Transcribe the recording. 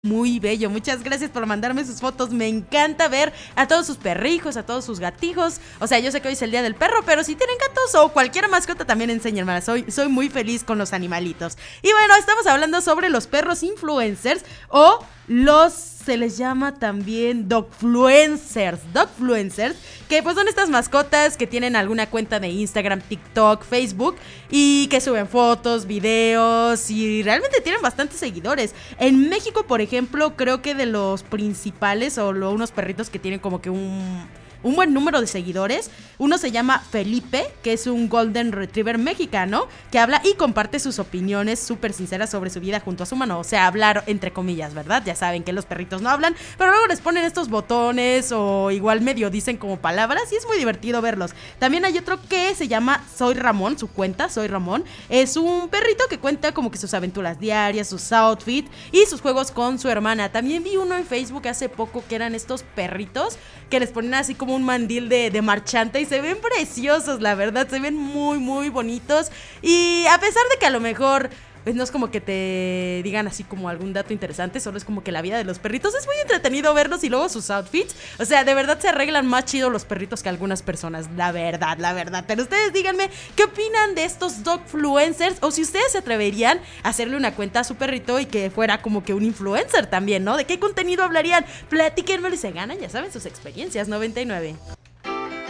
Muy bello, muchas gracias por mandarme sus fotos. Me encanta ver a todos sus perrijos, a todos sus gatijos. O sea, yo sé que hoy es el día del perro, pero si tienen gatos o cualquier mascota también enséñenmela. Soy muy feliz con los animalitos. Y bueno, estamos hablando sobre los perros influencers o se les llama también dogfluencers, que pues son estas mascotas que tienen alguna cuenta de Instagram, TikTok, Facebook y que suben fotos, videos y realmente tienen bastantes seguidores. En México, por ejemplo, creo que de los principales o unos perritos que tienen como que un buen número de seguidores. Uno se llama Felipe, que es un Golden Retriever mexicano, que habla y comparte sus opiniones súper sinceras sobre su vida junto a su mano. O sea, hablar entre comillas, ¿verdad? Ya saben que los perritos no hablan, pero luego les ponen estos botones o igual medio dicen como palabras y es muy divertido verlos. También hay otro que se llama Soy Ramón, su cuenta, Soy Ramón. Es un perrito que cuenta como que sus aventuras diarias, sus outfits y sus juegos con su hermana. También vi uno en Facebook hace poco que eran estos perritos que les ponen así como un mandil de marchanta y se ven preciosos, la verdad, se ven muy, muy bonitos. Y a pesar de que a lo mejor pues no es como que te digan así como algún dato interesante, solo es como que la vida de los perritos es muy entretenido verlos y luego sus outfits. O sea, de verdad se arreglan más chido los perritos que algunas personas, la verdad, la verdad. Pero ustedes díganme, ¿qué opinan de estos dogfluencers? O si ustedes se atreverían a hacerle una cuenta a su perrito y que fuera como que un influencer también, ¿no? ¿De qué contenido hablarían? Platíquenmelo y se ganan, ya saben, sus experiencias. 99.